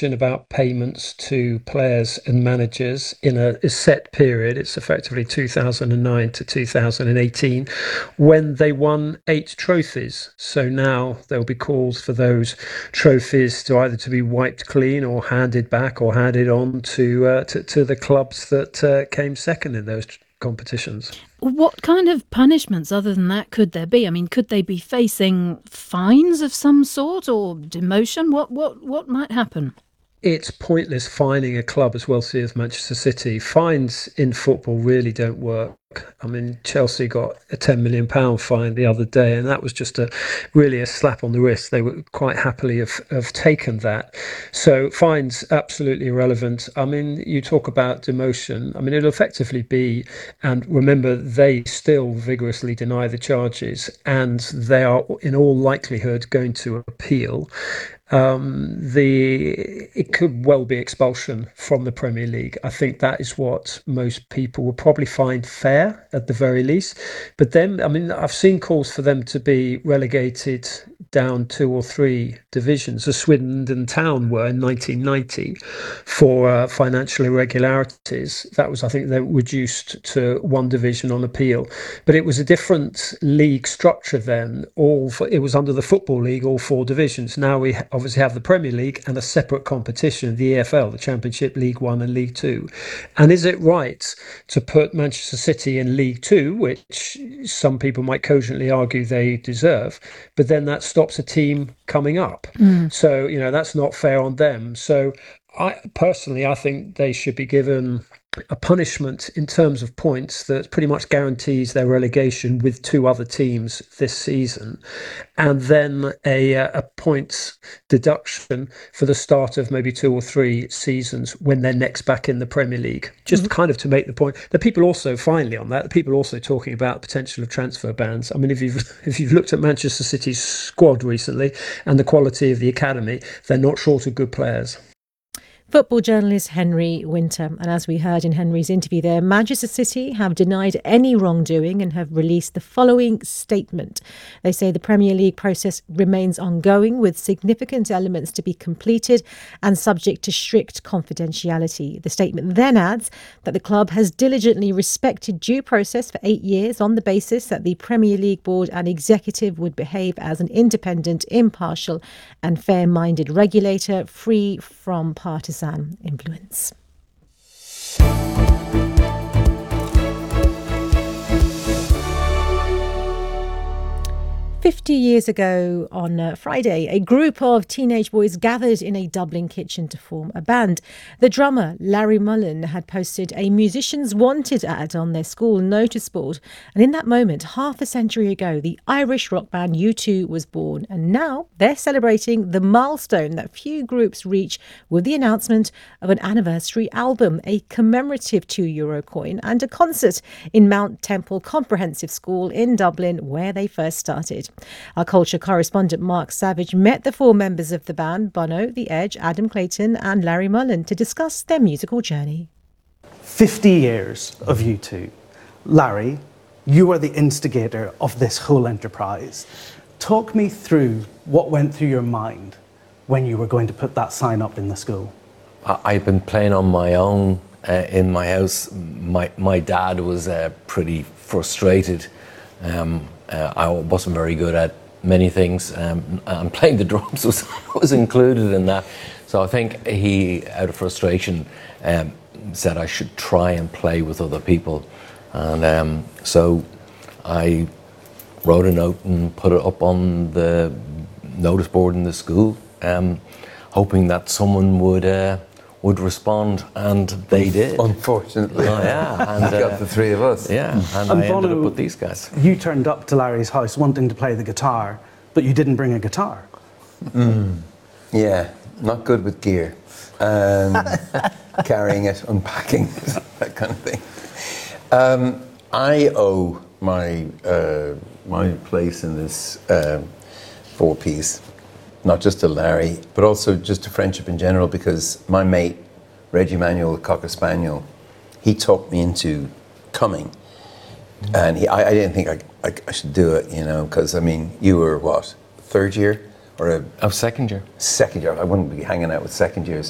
competition about payments to players and managers in a set period. It's effectively 2009 to 2018 when they won 8 trophies. So now there'll be calls for those trophies to either to be wiped clean or handed back or handed on to the clubs that came second in those competitions. What kind of punishments other than that could there be? I mean, could they be facing fines of some sort or demotion? What might happen? It's pointless fining a club as wealthy as Manchester City. Fines in football really don't work. I mean, Chelsea got a £10 million fine the other day, and that was just really a slap on the wrist. They would quite happily have taken that. So fines, absolutely irrelevant. I mean, you talk about demotion. I mean, it'll effectively be, and remember, they still vigorously deny the charges, and they are in all likelihood going to appeal. It could well be expulsion from the Premier League. I think that is what most people will probably find fair at the very least. But then, I mean, I've seen calls for them to be relegated down 2 or 3 divisions, as Swindon Town were in 1990 for financial irregularities. That was, I think, they were reduced to 1 division on appeal. But it was a different league structure then. It was under the Football League, all 4 divisions. Now we obviously have the Premier League and a separate competition, the EFL, the Championship, League One and League Two. And is it right to put Manchester City in League Two, which some people might cogently argue they deserve, but then that stops a team coming up? So, that's not fair on them. So I think they should be given a punishment in terms of points that pretty much guarantees their relegation with 2 other teams this season, and then a points deduction for the start of maybe 2 or 3 seasons when they're next back in the Premier League. Just kind of to make the point that people also, finally on that, people also talking about the potential of transfer bans. I mean, if you've looked at Manchester City's squad recently and the quality of the academy, they're not short of good players. Football journalist Henry Winter. And as we heard in Henry's interview there, Manchester City have denied any wrongdoing and have released the following statement. They say the Premier League process remains ongoing with significant elements to be completed and subject to strict confidentiality. The statement then adds that the club has diligently respected due process for 8 years on the basis that the Premier League board and executive would behave as an independent, impartial and fair-minded regulator free from partisan influence. 50 years ago on Friday, a group of teenage boys gathered in a Dublin kitchen to form a band. The drummer, Larry Mullen, had posted a musicians wanted ad on their school notice board. And in that moment, half a century ago, the Irish rock band U2 was born. And now they're celebrating the milestone that few groups reach with the announcement of an anniversary album, a commemorative €2 coin and a concert in Mount Temple Comprehensive School in Dublin, where they first started. Our culture correspondent Mark Savage met the 4 members of the band, Bono, The Edge, Adam Clayton and Larry Mullen, to discuss their musical journey. 50 years of U2. Larry, you are the instigator of this whole enterprise. Talk me through what went through your mind when you were going to put that sign up in the school. I've been playing on my own in my house. My dad was pretty frustrated. I wasn't very good at many things, and playing the drums was included in that. So I think he, out of frustration, said I should try and play with other people. And so I wrote a note and put it up on the notice board in the school, hoping that someone would respond, and they did. Unfortunately. Oh, yeah. And got the 3 of us. Yeah, and I ended up with these guys. You turned up to Larry's house wanting to play the guitar, but you didn't bring a guitar. Yeah, not good with gear. Carrying it, unpacking it, that kind of thing. I owe my place in this 4-piece not just to Larry, but also just to friendship in general, because my mate, Reggie Manuel, the Cocker Spaniel, he talked me into coming. And I didn't think I should do it, because, I mean, you were what, 3rd year? Second year. Second year. I wouldn't be hanging out with second years.